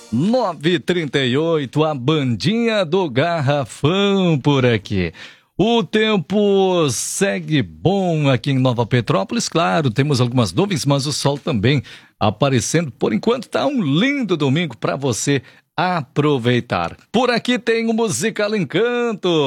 9h38, a bandinha do Garrafão por aqui. O tempo segue bom aqui em Nova Petrópolis, claro, temos algumas nuvens, mas o sol também aparecendo. Por enquanto tá um lindo domingo para você aproveitar. Por aqui tem o Musical Encanto.